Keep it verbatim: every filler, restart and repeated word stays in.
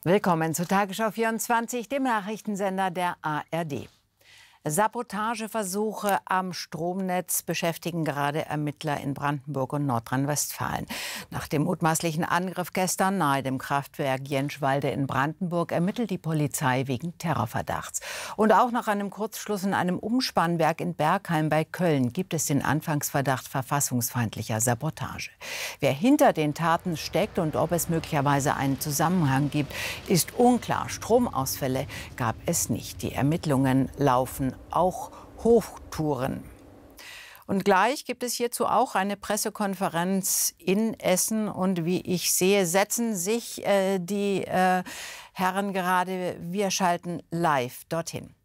Willkommen zu Tagesschau vierundzwanzig, dem Nachrichtensender der A R D. Sabotageversuche am Stromnetz beschäftigen gerade Ermittler in Brandenburg und Nordrhein-Westfalen. Nach dem mutmaßlichen Angriff gestern nahe dem Kraftwerk Jenschwalde in Brandenburg ermittelt die Polizei wegen Terrorverdachts. Und auch nach einem Kurzschluss in einem Umspannwerk in Bergheim bei Köln gibt es den Anfangsverdacht verfassungsfeindlicher Sabotage. Wer hinter den Taten steckt und ob es möglicherweise einen Zusammenhang gibt, ist unklar. Stromausfälle gab es nicht. Die Ermittlungen laufen auch Hochtouren. Und gleich gibt es hierzu auch eine Pressekonferenz in Essen. Und wie ich sehe, setzen sich äh, die äh, Herren gerade, wir schalten live dorthin.